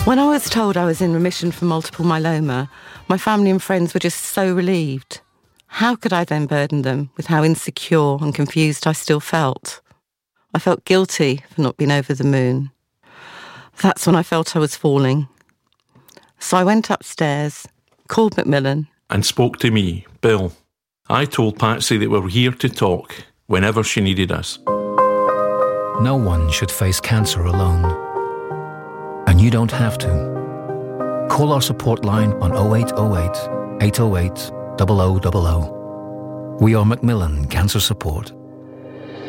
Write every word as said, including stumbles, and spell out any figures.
When I was told I was in remission for multiple myeloma, my family and friends were just so relieved. How could I then burden them with how insecure and confused I still felt? I felt guilty for not being over the moon. That's when I felt I was falling. So I went upstairs, called Macmillan, and spoke to me, Bill. I told Patsy that we were here to talk whenever she needed us. No one should face cancer alone. And you don't have to. Call our support line on oh eight oh eight, eight oh eight, double oh double oh. We are Macmillan Cancer Support.